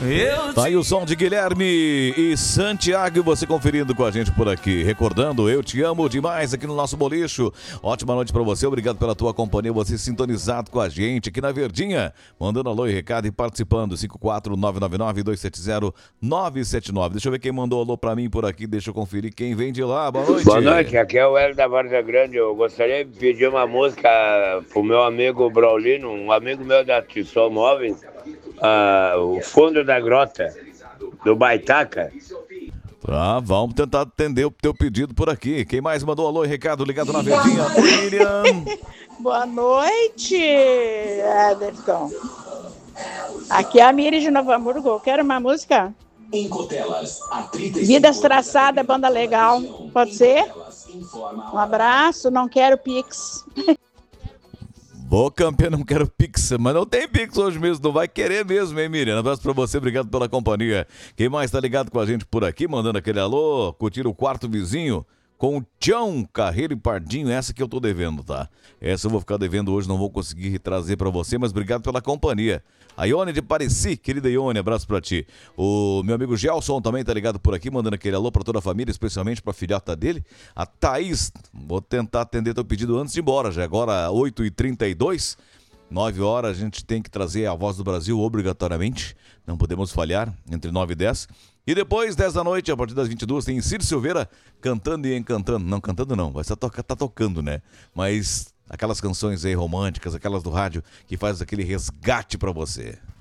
Tá aí o som de Guilherme e Santiago, você conferindo com a gente por aqui. Recordando, eu te amo demais aqui no nosso bolicho. Ótima noite pra você, obrigado pela tua companhia, você sintonizado com a gente aqui na Verdinha. Mandando alô e recado e participando, 54999-270-979. Deixa eu ver quem mandou alô pra mim por aqui, deixa eu conferir quem vem de lá. Boa noite. Boa noite, aqui é o Hélio da Várzea Grande. Eu gostaria de pedir uma música pro meu amigo Braulino, um amigo meu da Tissol Móveis, O Fundo da Grota, do Baitaca. Vamos tentar atender o teu pedido por aqui. Quem mais mandou alô e recado ligado na Verdinha? Oi, Miriam. Boa noite, Ederson. Aqui é a Miri de Novo Hamburgo. Eu quero uma música. Vidas Traçadas, banda legal. Pode ser? Um abraço, não quero Pix. Vou campeão, não quero Pix, mas não tem Pix hoje mesmo, não vai querer mesmo, hein, Miriam? Um abraço pra você, obrigado pela companhia. Quem mais tá ligado com a gente por aqui, mandando aquele alô, curtir o quarto vizinho com o Tião Carreiro e Pardinho, essa que eu tô devendo, tá? Essa eu vou ficar devendo hoje, não vou conseguir trazer pra você, mas obrigado pela companhia. A Ione de Pareci, querida Ione, abraço pra ti. O meu amigo Gelson também tá ligado por aqui, mandando aquele alô pra toda a família, especialmente pra filhota dele. A Thaís, vou tentar atender teu pedido antes de ir embora, já agora 8h32, 9 horas, a gente tem que trazer a Voz do Brasil obrigatoriamente, não podemos falhar, entre 9 e 10. E depois, 10 da noite, a partir das 22, tem Ciro Silveira cantando e encantando. Não, cantando não, vai estar tá tocando, né? Mas aquelas canções aí românticas, aquelas do rádio, que faz aquele resgate pra você.